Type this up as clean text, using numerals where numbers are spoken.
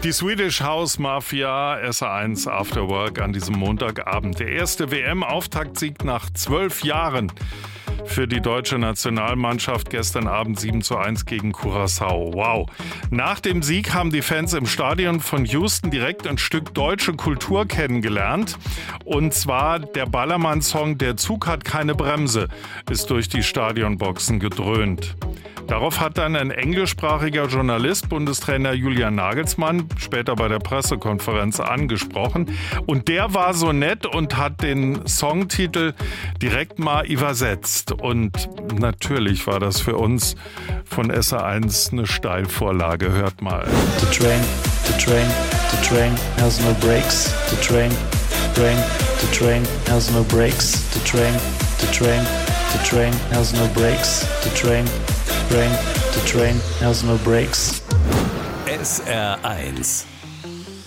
Die Swedish House Mafia, SA1 After Work an diesem Montagabend. Der erste WM-Auftaktsieg nach 12 Jahren für die deutsche Nationalmannschaft. Gestern Abend 7:1 gegen Curaçao. Wow. Nach dem Sieg haben die Fans im Stadion von Houston direkt ein Stück deutsche Kultur kennengelernt. Und zwar der Ballermann-Song "Der Zug hat keine Bremse" ist durch die Stadionboxen gedröhnt. Darauf hat dann ein englischsprachiger Journalist Bundestrainer Julian Nagelsmann später bei der Pressekonferenz angesprochen. Und der war so nett und hat den Songtitel direkt mal übersetzt. Und natürlich war das für uns von SA1 eine Steilvorlage. Hört mal. The train has no brakes. The train has no brakes. The train has no brakes. The train has no brakes. SR1